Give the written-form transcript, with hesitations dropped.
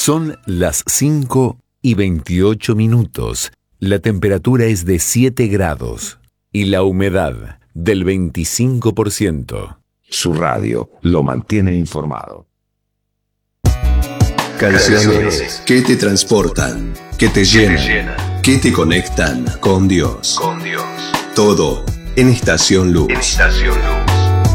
Son las 5:28. La temperatura es de 7 grados y la humedad del 25%. Su radio lo mantiene informado. Canciones que te transportan, que te llenan, que te conectan con Dios. Todo en Estación Luz.